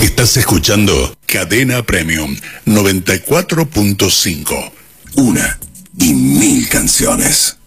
Estás escuchando Cadena Premium 94.5. Una y mil canciones.